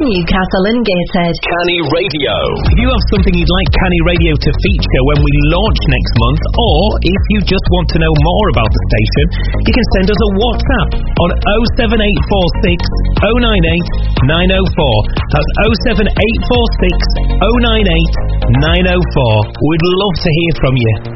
Newcastle and Gateshead. Canny Radio. If you have something you'd like Canny Radio to feature when we launch next month, or if you just want to know more about the station, you can send us a WhatsApp on 07846 098 904. That's 07846 098 904. We'd love to hear from you.